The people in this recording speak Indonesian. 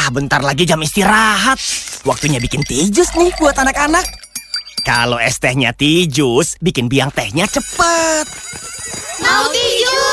bentar lagi jam istirahat. Waktunya bikin tea jus nih buat anak-anak. Kalau es tehnya tea jus, bikin biang tehnya cepet. Mau tea jus.